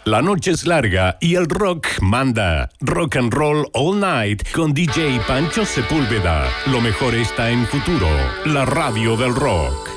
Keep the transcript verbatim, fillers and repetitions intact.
La noche es larga y el rock manda. Rock and Roll All Night con D J Pancho Sepúlveda. Lo mejor está en futuro. La radio del rock.